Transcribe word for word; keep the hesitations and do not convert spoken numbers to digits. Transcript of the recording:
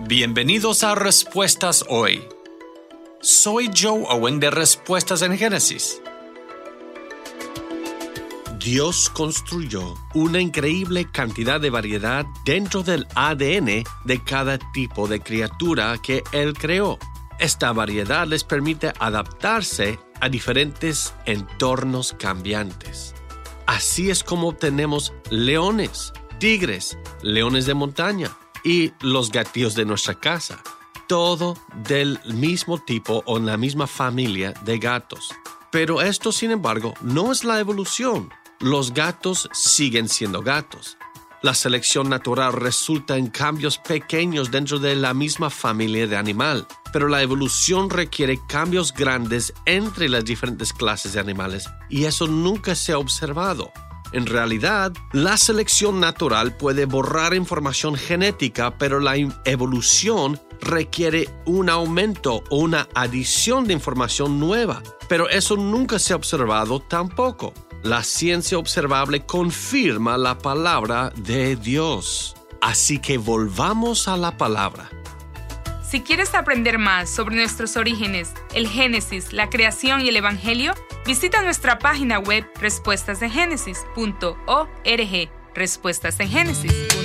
Bienvenidos a Respuestas Hoy. Soy Joe Owen de Respuestas en Génesis. Dios construyó una increíble cantidad de variedad dentro del A D N de cada tipo de criatura que Él creó. Esta variedad les permite adaptarse a diferentes entornos cambiantes. Así es como obtenemos leones, tigres, leones de montaña y los gatillos de nuestra casa. Todo del mismo tipo o en la misma familia de gatos. Pero esto, sin embargo, no es la evolución. Los gatos siguen siendo gatos. La selección natural resulta en cambios pequeños dentro de la misma familia de animal, pero la evolución requiere cambios grandes entre las diferentes clases de animales y eso nunca se ha observado. En realidad, la selección natural puede borrar información genética, pero la evolución requiere un aumento o una adición de información nueva, pero eso nunca se ha observado tampoco. La ciencia observable confirma la palabra de Dios. Así que volvamos a la palabra. Si quieres aprender más sobre nuestros orígenes, el Génesis, la creación y el Evangelio, visita nuestra página web respuestas en génesis punto org. respuestas en génesis punto org.